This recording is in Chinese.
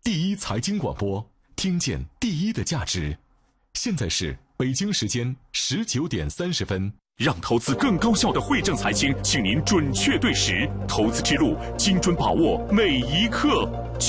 第一财经广播，听见第一的价值。现在是北京时间19点30分。 让投资更高效的汇正财经，请您准确对时，投资之路精准把握每一刻。